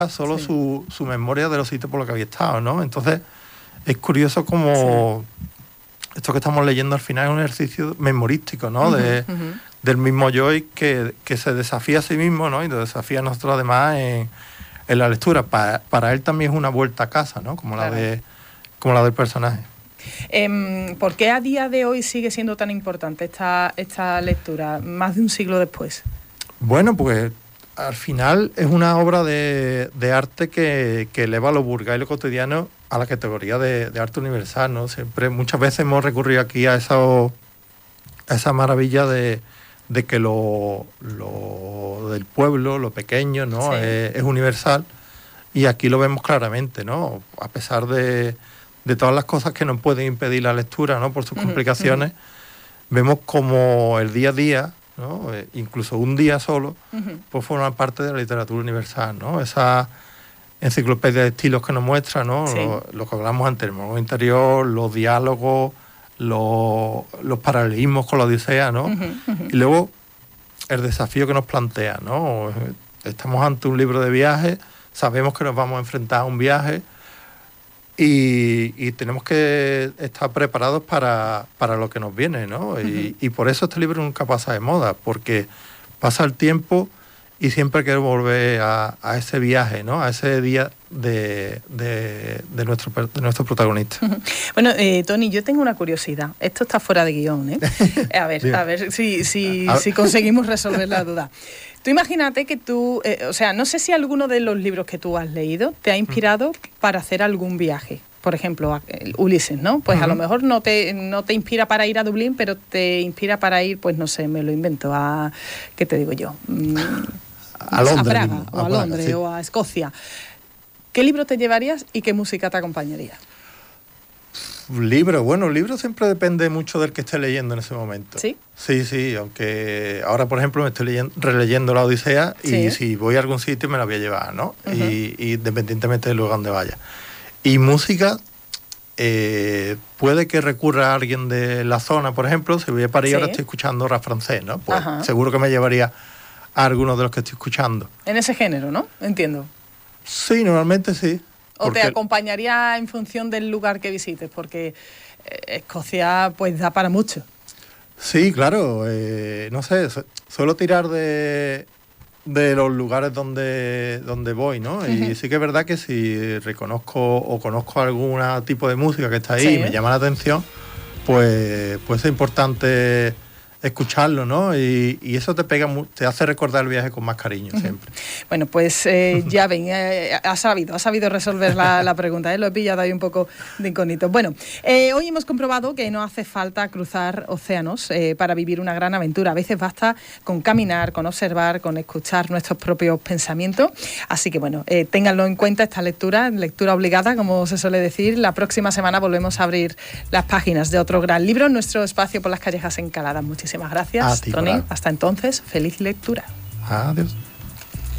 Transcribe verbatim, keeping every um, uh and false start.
solo sí. su, su memoria de los sitios por los que había estado, ¿no? Entonces, es curioso como sí. esto que estamos leyendo al final es un ejercicio memorístico, ¿no? Uh-huh, de, uh-huh. Del mismo Joyce que, que se desafía a sí mismo, ¿no? Y nos desafía a nosotros además en, en la lectura. Para, para él también es una vuelta a casa, ¿no? Como la, claro. de, como la del personaje. Eh, ¿Por qué a día de hoy sigue siendo tan importante esta, esta lectura, más de un siglo después? Bueno, pues al final es una obra de, de arte que, que eleva lo vulgar y lo cotidiano a la categoría de, de arte universal, ¿no? Siempre, muchas veces hemos recurrido aquí a esa, a esa maravilla de, de que lo, lo del pueblo, lo pequeño, ¿no? Sí. Es, es universal, y aquí lo vemos claramente, ¿no? A pesar de, de todas las cosas que nos pueden impedir la lectura, ¿no? Por sus uh-huh, complicaciones, uh-huh. vemos como el día a día, ¿no? Eh, incluso un día solo, uh-huh. pues forma parte de la literatura universal, ¿no? Esa enciclopedia de estilos que nos muestra, ¿no? Sí. Lo, lo que hablamos antes, el monólogo interior, los diálogos, los, los paralelismos con la Odisea, ¿no? Uh-huh, uh-huh. Y luego el desafío que nos plantea, ¿no? Estamos ante un libro de viaje, sabemos que nos vamos a enfrentar a un viaje y, y tenemos que estar preparados para, para lo que nos viene, ¿no? Uh-huh. Y, y por eso este libro nunca pasa de moda, porque pasa el tiempo y siempre quiero volver a, a ese viaje, ¿no? A ese día de, de, de, nuestro, de nuestro protagonista. Uh-huh. Bueno, eh, Toni, yo tengo una curiosidad. Esto está fuera de guión, ¿eh? A ver, a ver si, si, a... si conseguimos resolver la duda. Tú imagínate que tú, eh, o sea, no sé si alguno de los libros que tú has leído te ha inspirado uh-huh. para hacer algún viaje. Por ejemplo, Ulises, ¿no? Pues uh-huh. a lo mejor no te, no te inspira para ir a Dublín, pero te inspira para ir, pues no sé, me lo invento, a, ¿qué te digo yo? Mm, a Londres. A Praga, mismo, o a, a Praga, Londres, sí. o a Escocia. ¿Qué libro te llevarías y qué música te acompañaría? Libro, bueno, el libro siempre depende mucho del que esté leyendo en ese momento. ¿Sí? Sí, sí, aunque ahora, por ejemplo, me estoy leyendo, releyendo la Odisea y sí. si voy a algún sitio me la voy a llevar, ¿no? Uh-huh. Y, y independientemente del lugar donde vaya. Y música, eh, puede que recurra a alguien de la zona, por ejemplo, si voy a París, sí. ahora estoy escuchando rap francés, ¿no? Pues uh-huh. seguro que me llevaría a algunos de los que estoy escuchando. En ese género, ¿no? Entiendo. Sí, normalmente sí. ¿O porque... te acompañaría en función del lugar que visites? Porque Escocia, pues, da para mucho. Sí, claro. Eh, no sé, suelo tirar de, de los lugares donde, donde voy, ¿no? Uh-huh. Y sí que es verdad que si reconozco o conozco algún tipo de música que está ahí sí. y me llama la atención, pues, pues es importante escucharlo, ¿no? Y, y eso te pega, te hace recordar el viaje con más cariño, uh-huh. siempre. Bueno, pues eh, ya ven, eh, ha sabido, ha sabido resolver la, la pregunta, ¿eh? Lo he pillado ahí un poco de incógnito. Bueno, eh, hoy hemos comprobado que no hace falta cruzar océanos eh, para vivir una gran aventura. A veces basta con caminar, con observar, con escuchar nuestros propios pensamientos. Así que bueno, eh, ténganlo en cuenta esta lectura, lectura obligada, como se suele decir. La próxima semana volvemos a abrir las páginas de otro gran libro en nuestro espacio por las callejas encaladas. Muchísimas gracias, Toni. Hasta entonces, feliz lectura. Adiós.